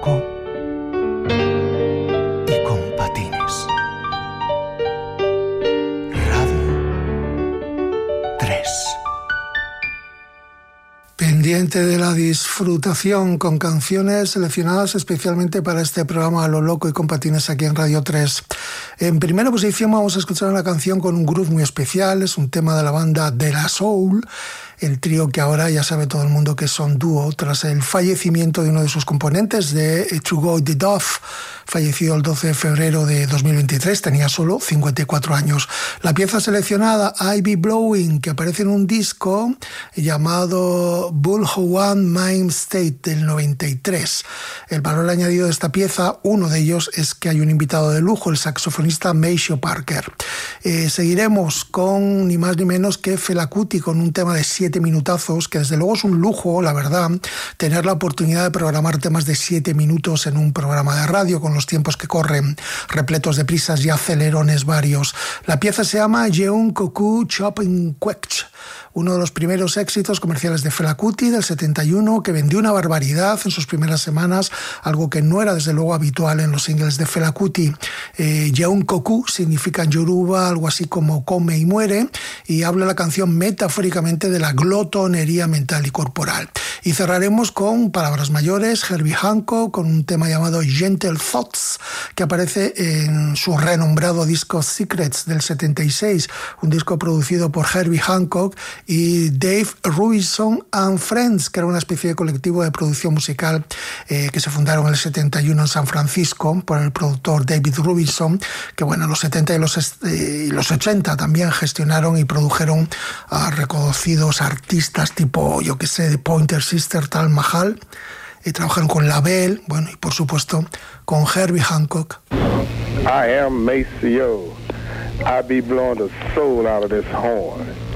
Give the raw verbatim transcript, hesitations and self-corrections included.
loco y con patines. Radio tres. Pendiente de la disfrutación con canciones seleccionadas especialmente para este programa A lo loco y con patines aquí en Radio tres. En primera posición vamos a escuchar una canción con un groove muy especial, es un tema de la banda De La Soul, el trío que ahora ya sabe todo el mundo que son dúo tras el fallecimiento de uno de sus componentes, de To Go The Dove, fallecido el doce de febrero de dos mil veintitrés, tenía solo cincuenta y cuatro años. La pieza seleccionada, I Be Blowing, que aparece en un disco llamado Bullhowan Mind State del noventa y tres. El valor añadido de esta pieza, uno de ellos, es que hay un invitado de lujo, el saxofonista Maceo Parker. Eh, seguiremos con ni más ni menos que Fela Kuti, con un tema de siete minutazos, que desde luego es un lujo, la verdad, tener la oportunidad de programar temas de siete minutos en un programa de radio, con los tiempos que corren, repletos de prisas y acelerones varios. La pieza se llama Jeun Koku Chopin Quech, uno de los primeros éxitos comerciales de Fela Kuti del setenta y uno, que vendió una barbaridad en sus primeras semanas, algo que no era desde luego habitual en los singles de Fela Kuti. Eh, Jeun Koku significa en yoruba algo así como come y muere, y habla la canción metafóricamente de la glotonería mental y corporal. Y cerraremos con palabras mayores, Herbie Hancock, con un tema llamado Gentle Thoughts, que aparece en su renombrado disco Secrets del setenta y seis, un disco producido por Herbie Hancock y Dave Rubinson and Friends, que era una especie de colectivo de producción musical eh, que se fundaron en el setenta y uno en San Francisco por el productor David Rubinson, que bueno, en los setenta y los, eh, y los ochenta también gestionaron y produjeron a reconocidos artistas tipo, yo que sé, de Pointer Sister, Tal Mahal, y trabajaron con Labelle, bueno, y por supuesto con Herbie Hancock. I am Maceo. I be blowing the soul out of this horn.